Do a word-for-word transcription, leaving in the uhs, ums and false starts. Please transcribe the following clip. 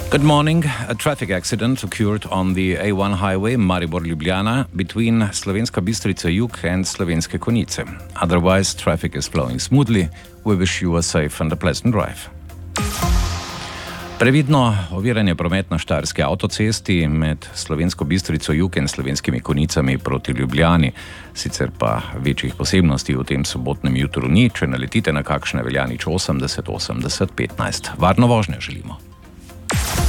Good morning. A traffic accident occurred on the A one highway Maribor-Ljubljana between Slovenska Bistrica-Jug and Slovenske Konjice. Otherwise, traffic is flowing smoothly. We wish you a safe and a pleasant drive. Previdno oviranje promet na Štajerski avtocesti med Slovensko Bistrico-Jug in Slovenskimi Konjicami proti Ljubljani. Sicer pa večjih posebnosti v tem sobotnem jutru ni, če naletite na kakšne veljanič osemdeset osemdeset petnajst. Varno vožnjo želimo.